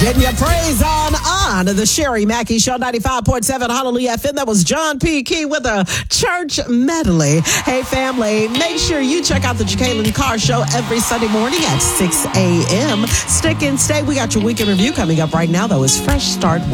Getting your praise on the Sherry Mackey Show, 95.7 Hallelujah FM. That was John P. Key with a church medley. Hey, family, make sure you check out the Jacqueline Carr Show every Sunday morning at 6 a.m. Stick and stay. We got your weekend review coming up right now, though. It's Fresh Start